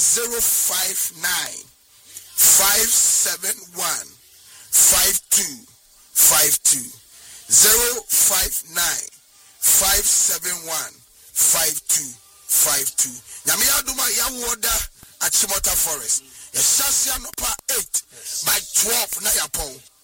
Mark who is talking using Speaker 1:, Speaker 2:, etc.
Speaker 1: 059 571 5252 059 571 5252. Yamia Duma Yawoda at Chimota Forest. A Shasia Nopa 8 by 12 na yapon.